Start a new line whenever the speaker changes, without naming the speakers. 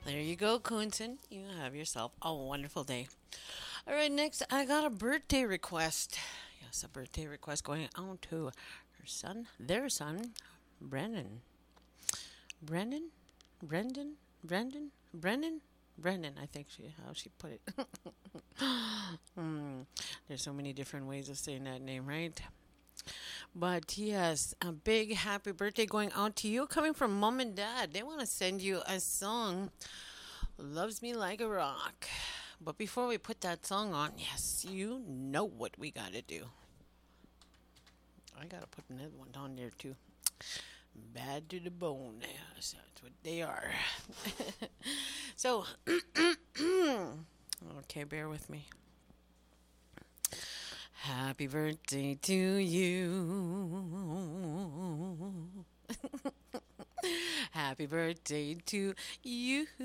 There you go, Kunson. You have yourself a wonderful day. All right, next, I got a birthday request. Yes, a birthday request going out to their son, Brennan. Brennan? Brendan? Brendan? Brennan? Brendan, I think how she put it. Hmm, there's so many different ways of saying that name, right? But yes, a big happy birthday going out to you coming from mom and dad. They want to send you a song, Loves Me Like a Rock. But before we put that song on, yes, you know what we got to do. I got to put another one down there too. Bad to the bone. Yes, that's what they are. So, okay, bear with me. Happy birthday to you. Happy birthday to you.